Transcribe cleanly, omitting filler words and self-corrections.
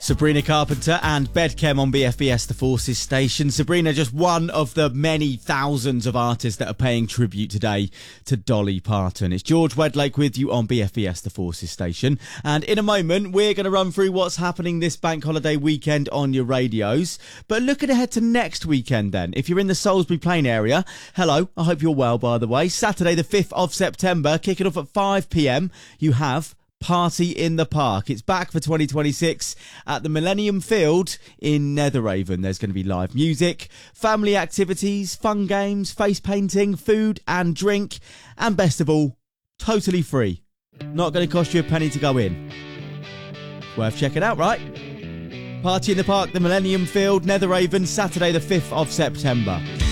Sabrina Carpenter and Bedchem on BFBS The Forces station. Sabrina, just one of the many thousands of artists that are paying tribute today to Dolly Parton. It's George Wedlake with you on BFBS The Forces station. And in a moment, we're going to run through what's happening this bank holiday weekend on your radios. But looking ahead to next weekend then, if you're in the Salisbury Plain area, hello, I hope you're well, by the way. Saturday the 5th of September, kicking off at 5 p.m, you have Party in the Park. It's back for 2026 at the Millennium Field in Netheravon. There's going to be live music, family activities, fun games, face painting, food and drink, and best of all, totally free. Not going to cost you a penny to go in. Worth checking out, right? Party in the Park, the Millennium Field, Netheravon, Saturday the 5th of September.